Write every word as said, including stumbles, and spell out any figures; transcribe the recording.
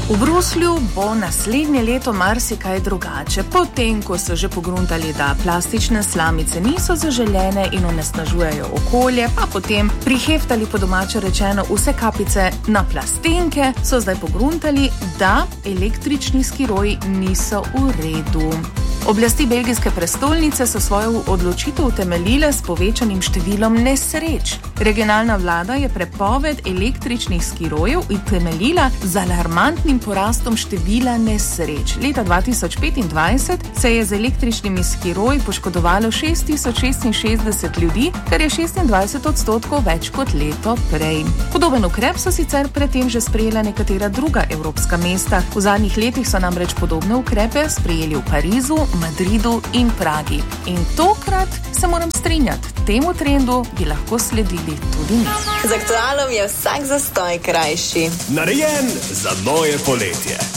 V Bruslju bo naslednje leto marsikaj drugače, potem ko so že pogruntali, da plastične slamice niso zaželene in onesnažujejo okolje, pa potem priheftali po domače rečeno vse kapice na plastenke, so zdaj pogruntali, da električni skiroji niso v redu. Oblasti belgijske prestolnice so svojo odločitev utemeljile s povečanim številom nesreč. Regionalna vlada je prepoved električnih skirojev utemeljila z alarmantnim porastom števila nesreč. Leta dva tisoč petindvajset se je z električnimi skiroji poškodovalo šest tisoč šestinšestdeset ljudi, kar je šestindvajset odstotkov več kot leto prej. Podoben ukrep so sicer predtem že sprejela nekatera druga evropska mesta. V zadnjih letih so namreč podobne ukrepe sprejeli v Parizu, Madridu in Pragi. In tokrat se moram strinjati, temu trendu bi lahko sledili tudi mi. Z Aktualom je vsak zastoj krajši. Narejen za moje poletje.